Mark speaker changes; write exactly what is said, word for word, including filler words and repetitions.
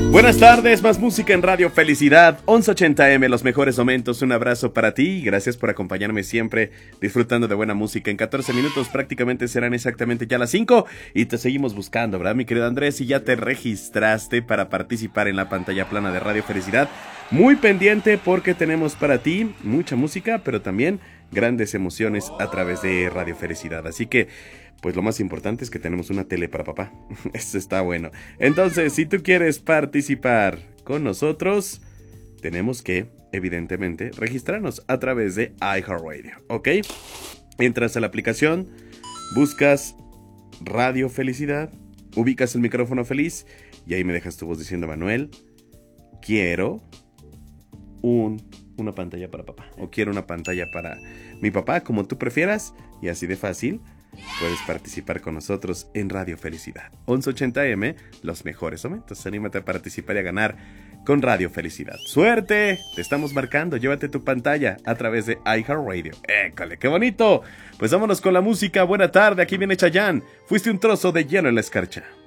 Speaker 1: Buenas tardes, más música en Radio Felicidad, once ochenta eme, los mejores momentos. Un abrazo para ti y gracias por acompañarme siempre disfrutando de buena música. En catorce minutos prácticamente serán exactamente ya las cinco y te seguimos buscando, ¿verdad, mi querido Andrés? Y ya te registraste para participar en la pantalla plana de Radio Felicidad. Muy pendiente porque tenemos para ti mucha música, pero también grandes emociones a través de Radio Felicidad. Así que pues lo más importante es que tenemos una tele para papá. Esto está bueno. Entonces, si tú quieres participar con nosotros, tenemos que, evidentemente, registrarnos a través de iHeartRadio, ¿ok? Entras a la aplicación, buscas Radio Felicidad, ubicas el micrófono feliz y ahí me dejas tu voz diciendo: Manuel, quiero un, una pantalla para papá. O quiero una pantalla para mi papá, como tú prefieras. Y así de fácil puedes participar con nosotros en Radio Felicidad. once ochenta eme, los mejores momentos. Anímate a participar y a ganar con Radio Felicidad. ¡Suerte! Te estamos marcando. Llévate tu pantalla a través de iHeartRadio. ¡École, qué bonito! Pues vámonos con la música. Buena tarde, aquí viene Chayanne. Fuiste un trozo de hielo en la escarcha.